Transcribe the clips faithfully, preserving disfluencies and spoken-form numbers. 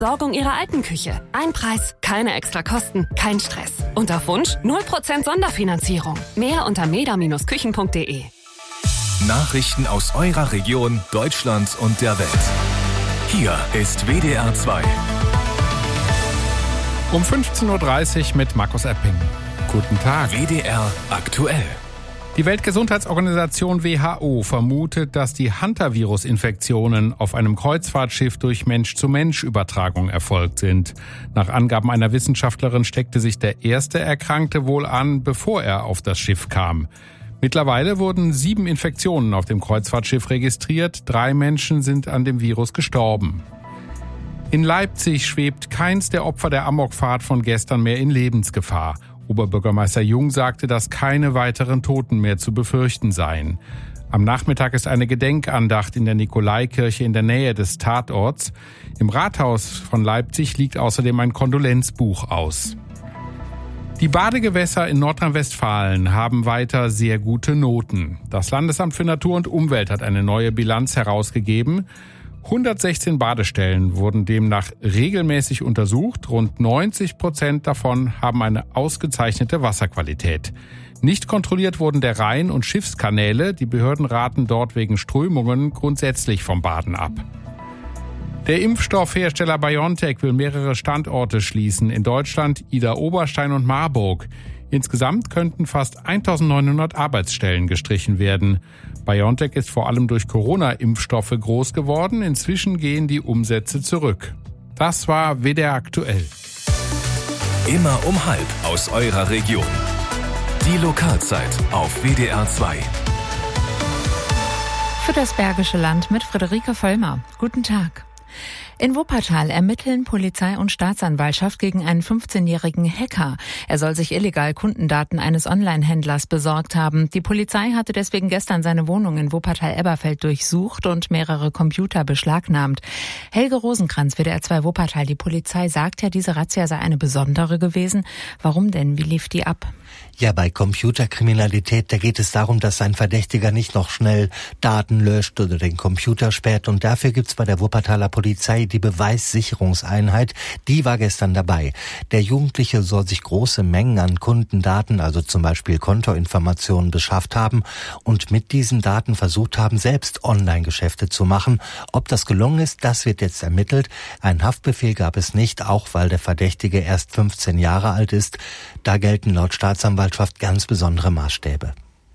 Sorgung Ihrer alten Küche. Ein Preis, keine extra Kosten, kein Stress. Und auf Wunsch null Prozent Sonderfinanzierung. Mehr unter meda Bindestrich küchen punkt de. Nachrichten aus eurer Region, Deutschland und der Welt. Hier ist W D R zwei. Um fünfzehn Uhr dreißig mit Markus Epping. Guten Tag. W D R aktuell. Die Weltgesundheitsorganisation W H O vermutet, dass die Hantavirus-Infektionen auf einem Kreuzfahrtschiff durch Mensch-zu-Mensch-Übertragung erfolgt sind. Nach Angaben einer Wissenschaftlerin steckte sich der erste Erkrankte wohl an, bevor er auf das Schiff kam. Mittlerweile wurden sieben Infektionen auf dem Kreuzfahrtschiff registriert. Drei Menschen sind an dem Virus gestorben. In Leipzig schwebt keins der Opfer der Amokfahrt von gestern mehr in Lebensgefahr. Oberbürgermeister Jung sagte, dass keine weiteren Toten mehr zu befürchten seien. Am Nachmittag ist eine Gedenkandacht in der Nikolaikirche in der Nähe des Tatorts. Im Rathaus von Leipzig liegt außerdem ein Kondolenzbuch aus. Die Badegewässer in Nordrhein-Westfalen haben weiter sehr gute Noten. Das Landesamt für Natur und Umwelt hat eine neue Bilanz herausgegeben. hundertsechzehn Badestellen wurden demnach regelmäßig untersucht. Rund neunzig Prozent davon haben eine ausgezeichnete Wasserqualität. Nicht kontrolliert wurden der Rhein- und Schiffskanäle. Die Behörden raten dort wegen Strömungen grundsätzlich vom Baden ab. Der Impfstoffhersteller BioNTech will mehrere Standorte schließen. In Deutschland Ida Oberstein und Marburg. Insgesamt könnten fast eintausendneunhundert Arbeitsstellen gestrichen werden. BioNTech ist vor allem durch Corona-Impfstoffe groß geworden. Inzwischen gehen die Umsätze zurück. Das war W D R aktuell. Immer um halb aus eurer Region. Die Lokalzeit auf W D R zwei. Für das Bergische Land mit Friederike Vollmer. Guten Tag. In Wuppertal ermitteln Polizei und Staatsanwaltschaft gegen einen fünfzehnjährigen Hacker. Er soll sich illegal Kundendaten eines Online-Händlers besorgt haben. Die Polizei hatte deswegen gestern seine Wohnung in Wuppertal-Elberfeld durchsucht und mehrere Computer beschlagnahmt. Helge Rosenkranz, W D R zwei Wuppertal. Die Polizei sagt ja, diese Razzia sei eine besondere gewesen. Warum denn? Wie lief die ab? Ja, bei Computerkriminalität, da geht es darum, dass ein Verdächtiger nicht noch schnell Daten löscht oder den Computer sperrt. Und dafür gibt's bei der Wuppertaler Polizei die Beweissicherungseinheit. Die war gestern dabei. Der Jugendliche soll sich große Mengen an Kundendaten, also zum Beispiel Kontoinformationen, beschafft haben und mit diesen Daten versucht haben, selbst Online-Geschäfte zu machen. Ob das gelungen ist, das wird jetzt ermittelt. Einen Haftbefehl gab es nicht, auch weil der Verdächtige erst fünfzehn Jahre alt ist. Da gelten laut Staatsanwaltschaft ganz besondere Maßstäbe.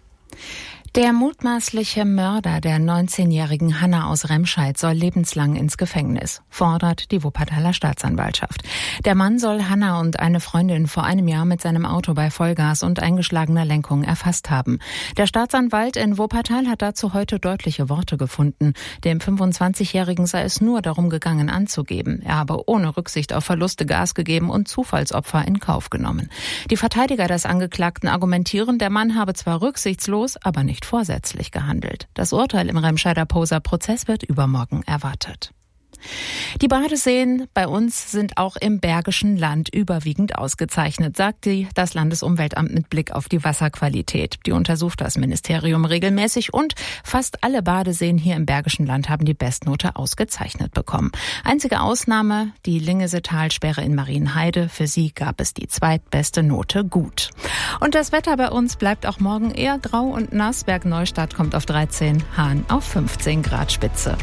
Der mutmaßliche Mörder der neunzehnjährigen Hanna aus Remscheid soll lebenslang ins Gefängnis, fordert die Wuppertaler Staatsanwaltschaft. Der Mann soll Hanna und eine Freundin vor einem Jahr mit seinem Auto bei Vollgas und eingeschlagener Lenkung erfasst haben. Der Staatsanwalt in Wuppertal hat dazu heute deutliche Worte gefunden. Dem fünfundzwanzigjährigen sei es nur darum gegangen anzugeben. Er habe ohne Rücksicht auf Verluste Gas gegeben und Zufallsopfer in Kauf genommen. Die Verteidiger des Angeklagten argumentieren, der Mann habe zwar rücksichtslos, aber nicht vorsätzlich gehandelt. Das Urteil im Remscheider Poser-Prozess wird übermorgen erwartet. Die Badeseen bei uns sind auch im Bergischen Land überwiegend ausgezeichnet, sagt die, das Landesumweltamt mit Blick auf die Wasserqualität. Die untersucht das Ministerium regelmäßig und fast alle Badeseen hier im Bergischen Land haben die Bestnote ausgezeichnet bekommen. Einzige Ausnahme, die Lingesetalsperre in Marienheide. Für sie gab es die zweitbeste Note gut. Und das Wetter bei uns bleibt auch morgen eher grau und nass. Bergneustadt kommt auf dreizehn, Hahn auf fünfzehn Grad Spitze.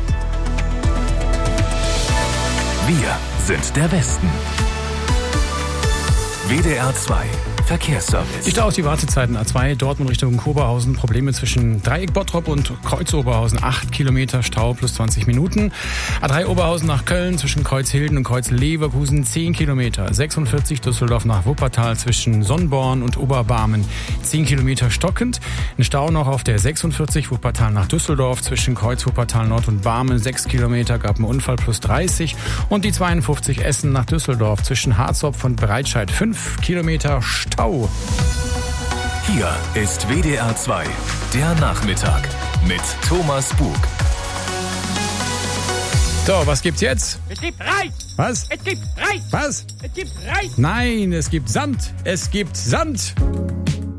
Wir sind der Westen. W D R zwei Verkehrsservice. Die Staus, die Wartezeiten A zwei, Dortmund Richtung Oberhausen. Probleme zwischen Dreieck Bottrop und Kreuz Oberhausen. acht Kilometer Stau plus zwanzig Minuten. A drei Oberhausen nach Köln zwischen Kreuzhilden und Kreuz Leverkusen. zehn Kilometer. sechsundvierzig Düsseldorf nach Wuppertal zwischen Sonnborn und Oberbarmen. zehn Kilometer stockend. Ein Stau noch auf der sechsundvierzig Wuppertal nach Düsseldorf zwischen Kreuz Wuppertal Nord und Barmen. sechs Kilometer gab einen Unfall plus dreißig. Und die zweiundfünfzig Essen nach Düsseldorf zwischen Harzopf und Breitscheid. fünf Kilometer Stau. Hier ist W D R zwei, der Nachmittag mit Thomas Bug. So, was gibt's jetzt? Es gibt Reis! Was? Es gibt Reis! Was? Es gibt Reis! Nein, es gibt Sand. Es gibt Sand.